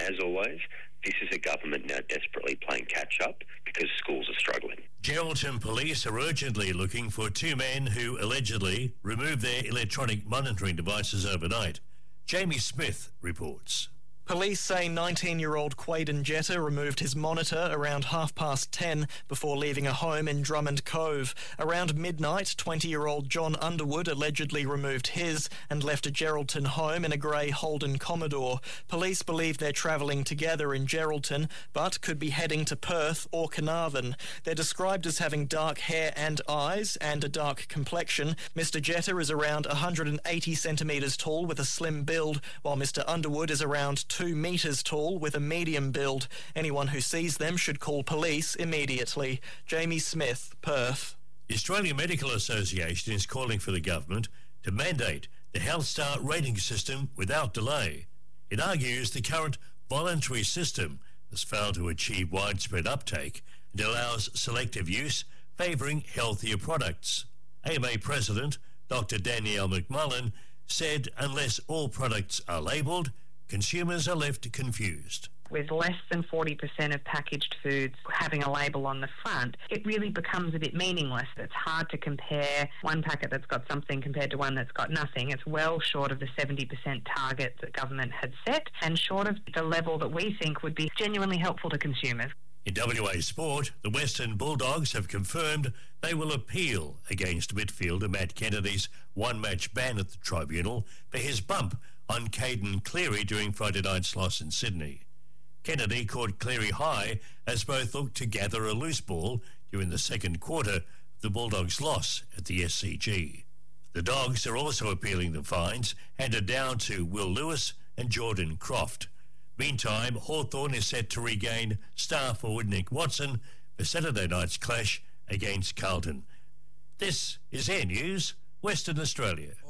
as always, this is a government now desperately playing catch-up because schools are struggling. Geraldton police are urgently looking for two men who allegedly removed their electronic monitoring devices overnight. Jamie Smith reports. Police say 19-year-old Quaden Jetta removed his monitor around 10:30 before leaving a home in Drummond Cove. Around midnight, 20-year-old John Underwood allegedly removed his and left a Geraldton home in a grey Holden Commodore. Police believe they're travelling together in Geraldton, but could be heading to Perth or Carnarvon. They're described as having dark hair and eyes and a dark complexion. Mr. Jetta is around 180 centimetres tall with a slim build, while Mr. Underwood is around 2 metres tall with a medium build. Anyone who sees them should call police immediately. Jamie Smith, Perth. The Australian Medical Association is calling for the government to mandate the Health Star rating system without delay. It argues the current voluntary system has failed to achieve widespread uptake and allows selective use, favouring healthier products. AMA President Dr. Danielle McMullen said unless all products are labelled, consumers are left confused. With less than 40% of packaged foods having a label on the front, it really becomes a bit meaningless. It's hard to compare one packet that's got something compared to one that's got nothing. It's well short of the 70% target that government had set and short of the level that we think would be genuinely helpful to consumers. In WA Sport, the Western Bulldogs have confirmed they will appeal against midfielder Matt Kennedy's one-match ban at the tribunal for his bump on Caden Cleary during Friday night's loss in Sydney. Kennedy caught Cleary high as both looked to gather a loose ball during the second quarter of the Bulldogs' loss at the SCG. The Dogs are also appealing the fines handed down to Will Lewis and Jordan Croft. Meantime, Hawthorn is set to regain star forward Nick Watson for Saturday night's clash against Carlton. This is Air News, Western Australia.